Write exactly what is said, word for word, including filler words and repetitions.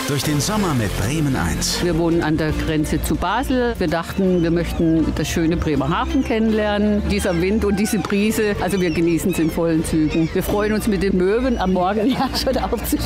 Durch den Sommer mit Bremen eins. Wir wohnen an der Grenze zu Basel. Wir dachten, wir möchten das schöne Bremerhaven kennenlernen. Dieser Wind und diese Brise, also wir genießen es in vollen Zügen. Wir freuen uns mit den Möwen am Morgen ja schon aufzustehen.